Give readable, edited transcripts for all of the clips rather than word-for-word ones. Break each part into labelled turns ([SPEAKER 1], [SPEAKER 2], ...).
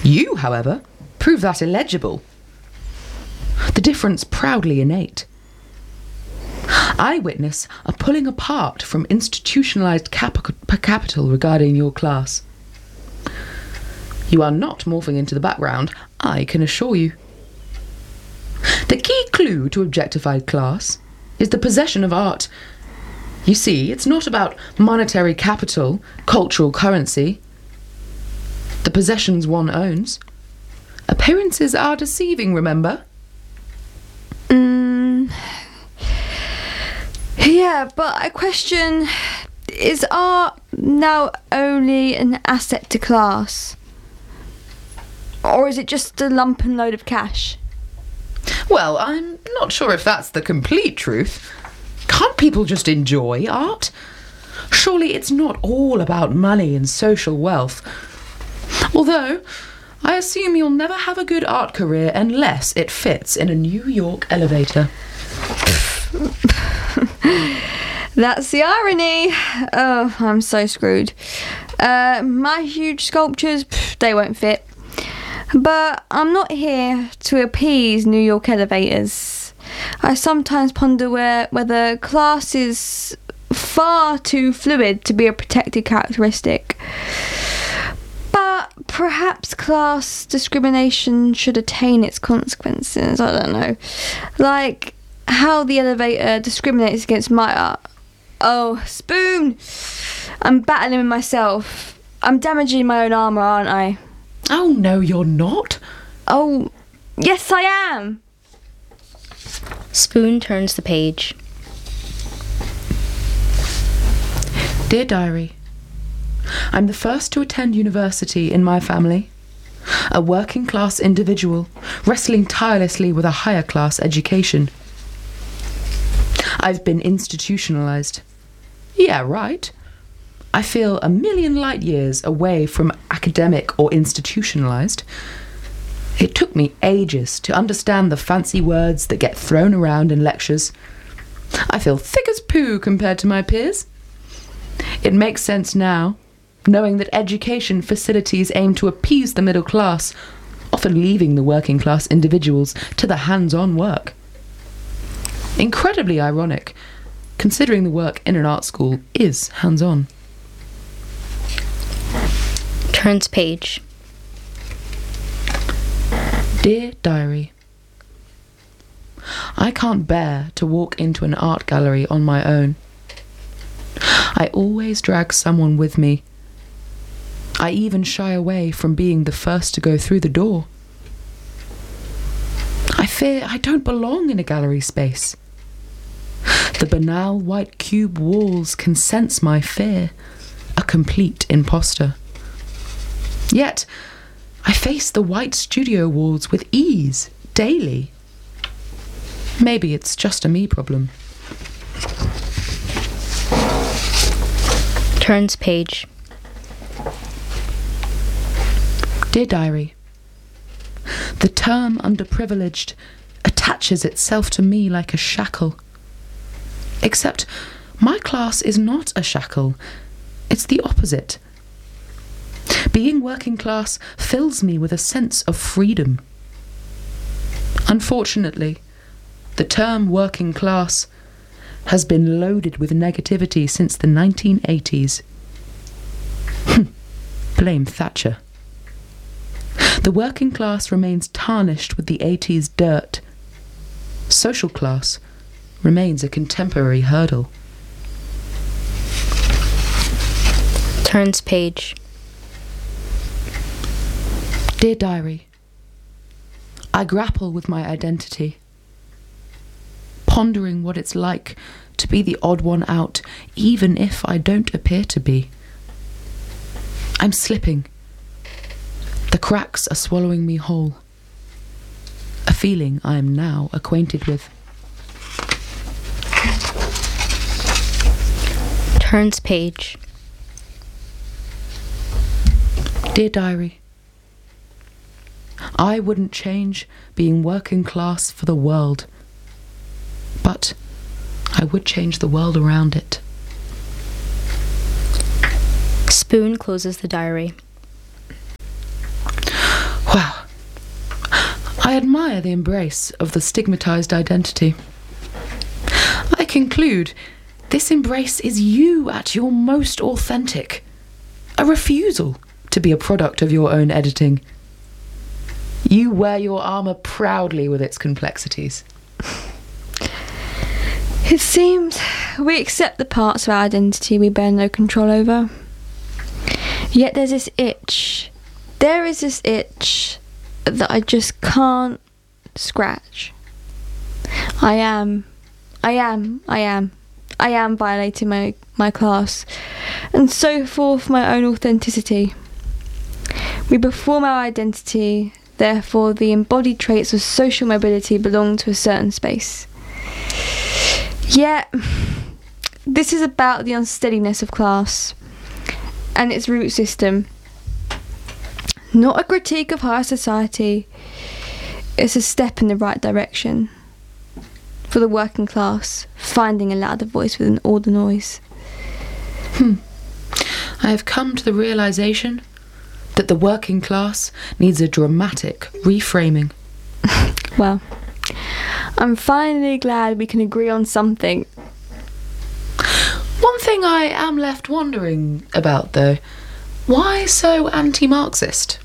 [SPEAKER 1] You, however, prove that illegible. The difference proudly innate. I witness a pulling apart from institutionalized capital regarding your class. You are not morphing into the background, I can assure you. The key clue to objectified class is the possession of art. You see, it's not about monetary capital, cultural currency. The possessions one owns. Appearances are deceiving, remember?
[SPEAKER 2] Yeah, but I question, is art now only an asset to class? Or is it just a lump and load of cash?
[SPEAKER 1] Well, I'm not sure if that's the complete truth. Can't people just enjoy art? Surely it's not all about money and social wealth. Although, I assume you'll never have a good art career unless it fits in a New York elevator.
[SPEAKER 2] That's the irony. Oh, I'm so screwed. My huge sculptures, they won't fit. But I'm not here to appease New York elevators. I sometimes ponder whether class is far too fluid to be a protected characteristic. But perhaps class discrimination should attain its consequences. I don't know. Like how the elevator discriminates against my art. Oh, Spoon! I'm battling with myself. I'm damaging my own armour, aren't I?
[SPEAKER 1] Oh, no, you're not.
[SPEAKER 2] Oh, yes, I am.
[SPEAKER 3] Spoon turns the page.
[SPEAKER 1] Dear Diary, I'm the first to attend university in my family. A working class individual, wrestling tirelessly with a higher class education. I've been institutionalized. Yeah, right. I feel a million light years away from academic or institutionalized. It took me ages to understand the fancy words that get thrown around in lectures. I feel thick as poo compared to my peers. It makes sense now, knowing that education facilities aim to appease the middle class, often leaving the working class individuals to the hands-on work. Incredibly ironic, considering the work in an art school is hands-on.
[SPEAKER 3] Turns page.
[SPEAKER 1] Dear Diary, I can't bear to walk into an art gallery on my own. I always drag someone with me. I even shy away from being the first to go through the door. I fear I don't belong in a gallery space. The banal white cube walls can sense my fear, a complete imposter. Yet, I face the white studio walls with ease, daily. Maybe it's just a me problem.
[SPEAKER 3] Turns page.
[SPEAKER 1] Dear Diary, the term underprivileged attaches itself to me like a shackle. Except my class is not a shackle. It's the opposite. Being working class fills me with a sense of freedom. Unfortunately, the term working class has been loaded with negativity since the 1980s. Blame Thatcher. The working class remains tarnished with the 80s dirt. Social class remains a contemporary hurdle.
[SPEAKER 3] Turns page.
[SPEAKER 1] Dear Diary, I grapple with my identity, pondering what it's like to be the odd one out, even if I don't appear to be. I'm slipping. The cracks are swallowing me whole. A feeling I am now acquainted with.
[SPEAKER 3] Turns page.
[SPEAKER 1] Dear Diary, I wouldn't change being working class for the world, but I would change the world around it.
[SPEAKER 3] Spoon closes the diary.
[SPEAKER 1] I admire the embrace of the stigmatized identity. I conclude this embrace is you at your most authentic, a refusal to be a product of your own editing. You wear your armour proudly with its complexities.
[SPEAKER 2] It seems we accept the parts of our identity we bear no control over. Yet there's this itch. There is this itch that I just can't scratch. I am violating my class, and so forth my own authenticity. We perform our identity, therefore the embodied traits of social mobility belong to a certain space. Yet, this is about the unsteadiness of class and its root system. Not a critique of higher society, it's a step in the right direction for the working class, finding a louder voice within all the noise.
[SPEAKER 1] I have come to the realisation that the working class needs a dramatic reframing.
[SPEAKER 2] Well, I'm finally glad we can agree on something.
[SPEAKER 1] One thing I am left wondering about, though, why so anti-Marxist?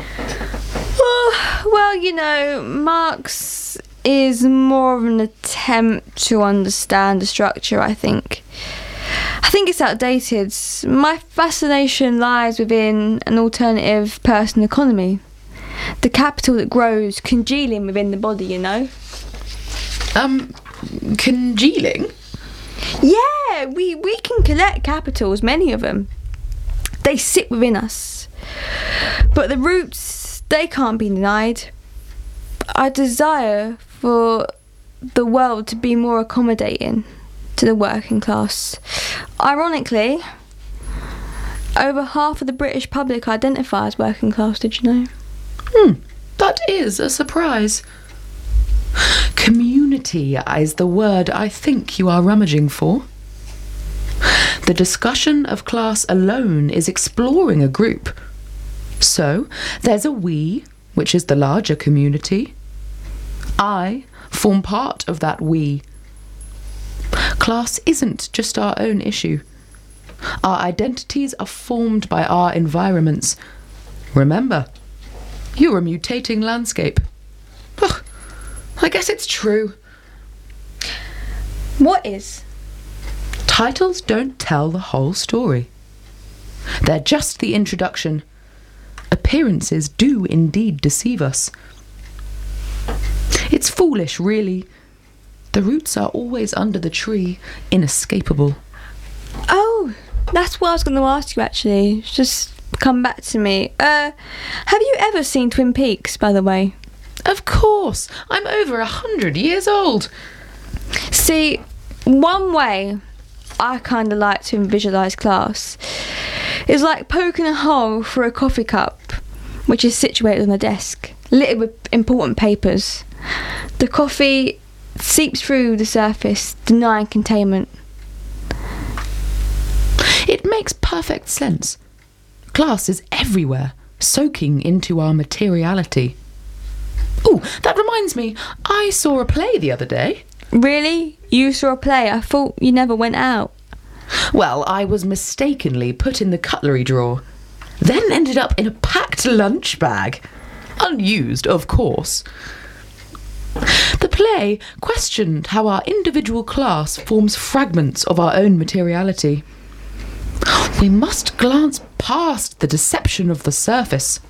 [SPEAKER 2] Well, you know, Marx is more of an attempt to understand the structure, I think. I think it's outdated. My fascination lies within an alternative personal economy. The capital that grows, congealing within the body, you know?
[SPEAKER 1] Congealing?
[SPEAKER 2] Yeah, we can collect capitals, many of them. They sit within us. But the roots, they can't be denied. I desire for the world to be more accommodating to the working class. Ironically, over half of the British public identify as working class, did you know?
[SPEAKER 1] That is a surprise. Community is the word I think you are rummaging for. The discussion of class alone is exploring a group. So, there's a we, which is the larger community. I form part of that we. Class isn't just our own issue. Our identities are formed by our environments. Remember, you're a mutating landscape. Ugh, I guess it's true.
[SPEAKER 2] What is?
[SPEAKER 1] Titles don't tell the whole story. They're just the introduction. Appearances do indeed deceive us. It's foolish, really. The roots are always under the tree, inescapable.
[SPEAKER 2] Oh, that's what I was going to ask you, actually. Just come back to me. Have you ever seen Twin Peaks, by the way?
[SPEAKER 1] Of course. I'm over 100 years old.
[SPEAKER 2] See, one way I kind of like to visualise class is like poking a hole through a coffee cup, which is situated on a desk, littered with important papers. The coffee seeps through the surface, denying containment.
[SPEAKER 1] It makes perfect sense. Class is everywhere, soaking into our materiality. Oh, that reminds me, I saw a play the other day.
[SPEAKER 2] Really? You saw a play? I thought you never went out.
[SPEAKER 1] Well, I was mistakenly put in the cutlery drawer, then ended up in a packed lunch bag. Unused, of course. The play questioned how our individual class forms fragments of our own materiality. We must glance past the deception of the surface.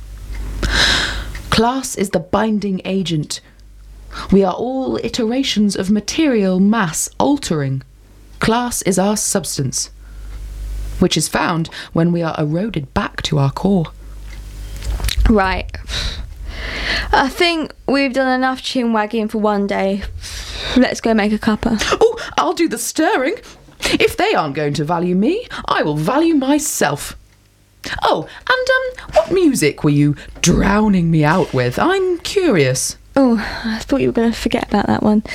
[SPEAKER 1] Class is the binding agent. We are all iterations of material mass altering. Class is our substance, which is found when we are eroded back to our core.
[SPEAKER 2] Right. I think we've done enough chin wagging for one day. Let's go make a cuppa.
[SPEAKER 1] Oh, I'll do the stirring. If they aren't going to value me, I will value myself. Oh, and what music were you drowning me out with? I'm curious.
[SPEAKER 2] Oh, I thought you were going to forget about that one.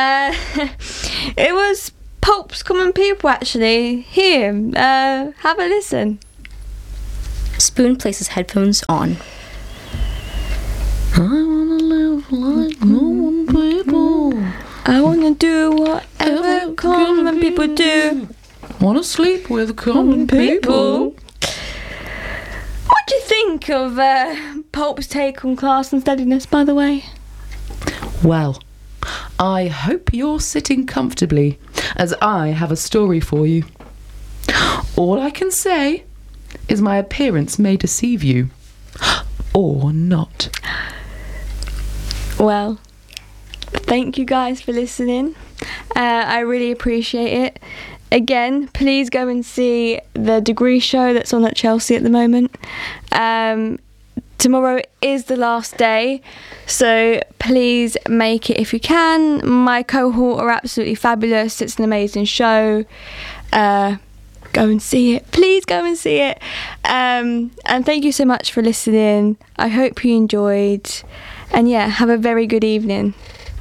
[SPEAKER 2] It was Pulp's Common People, actually. Here, have a listen.
[SPEAKER 3] Spoon places headphones on.
[SPEAKER 1] I wanna live
[SPEAKER 2] Wanna do whatever common people do.
[SPEAKER 1] Wanna sleep with common people.
[SPEAKER 2] What do you think of Pulp's take on class and steadiness, by the way?
[SPEAKER 1] Well, I hope you're sitting comfortably, as I have a story for you. All I can say is my appearance may deceive you, or not.
[SPEAKER 2] Well, thank you guys for listening. I really appreciate it. Again, please go and see the Degree show that's on at Chelsea at the moment. Tomorrow is the last day, so please make it if you can. My cohort are absolutely fabulous. It's an amazing show. Go and see it. Please go and see it. And thank you so much for listening. I hope you enjoyed. And yeah, have a very good evening.